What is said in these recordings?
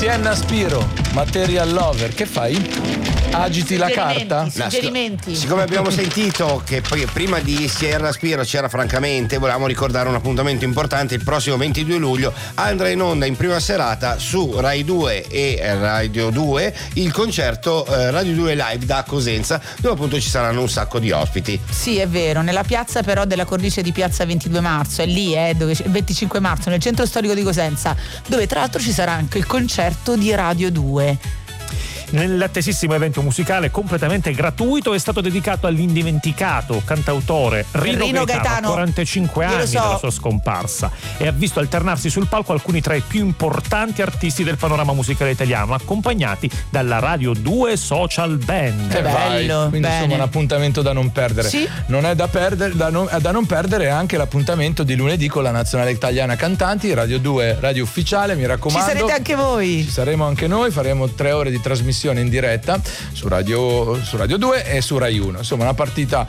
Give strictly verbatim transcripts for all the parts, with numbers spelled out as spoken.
Sienna Spiro, Material Lover, che fai? Agiti la carta? Suggerimenti. Siccome abbiamo sentito che poi prima di Sierra Spiro c'era Francamente, volevamo ricordare un appuntamento importante. Il prossimo ventidue luglio andrà in onda in prima serata su Rai due e Radio due il concerto eh, Radio due Live da Cosenza, dove appunto ci saranno un sacco di ospiti. Sì, è vero, nella piazza però della cornice di piazza ventidue marzo, è lì, eh, dove c'è, venticinque marzo, nel centro storico di Cosenza, dove tra l'altro ci sarà anche il concerto di Radio due. Nell'attesissimo evento musicale completamente gratuito è stato dedicato all'indimenticato cantautore Rino, Rino Gaetano, Gaetano, quarantacinque anni so. dalla sua scomparsa, e ha visto alternarsi sul palco alcuni tra i più importanti artisti del panorama musicale italiano, accompagnati dalla Radio due Social Band. Che bello, Quindi bene. insomma un appuntamento da non perdere. Sì. Non è da perdere, da non, da non perdere anche l'appuntamento di lunedì con la Nazionale Italiana Cantanti, Radio due, radio ufficiale, mi Ci raccomando. sarete anche voi. Ci saremo anche noi, faremo tre ore di trasmissione in diretta su Radio, su Radio due e su Rai uno. Insomma, una partita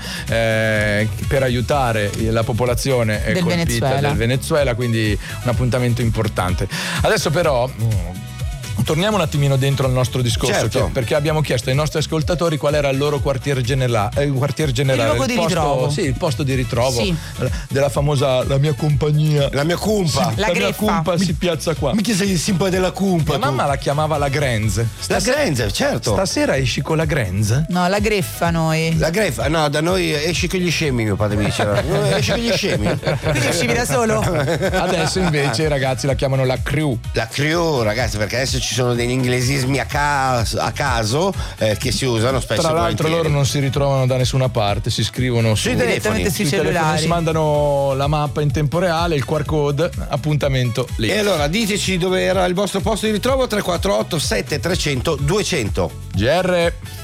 eh, per aiutare la popolazione Del colpita Venezuela. del Venezuela, quindi un appuntamento importante. Adesso però torniamo un attimino dentro al nostro discorso, Certo. cioè, perché abbiamo chiesto ai nostri ascoltatori qual era il loro quartier generale, eh, quartier generale, Il luogo di posto, ritrovo. sì, il posto di ritrovo Sì. della famosa La mia compagnia. La mia cumpa. La La mia greffa. cumpa si piazza qua. Mica sei il simbolo della cumpa. Mia tu. mamma la chiamava la Grenze. La Grenze, certo. Stasera esci con la Grenze? No, la greffa noi. La greffa, no, da noi esci con gli scemi, mio padre mi diceva. No, esci con gli scemi. Quindi uscivi da solo. Adesso invece i ragazzi la chiamano la crew. La crew, ragazzi, perché adesso ci sono degli inglesismi a caso, a caso eh, che si usano spesso. Tra e l'altro volentieri. loro non si ritrovano da nessuna parte, si scrivono su, Sui telefoni. Direttamente sui sui telefoni, cellulari. si mandano la mappa in tempo reale, il Q R code, appuntamento lì. E allora diteci dove era il vostro posto di ritrovo. Tre quattro otto sette tre zero zero due zero zero. G R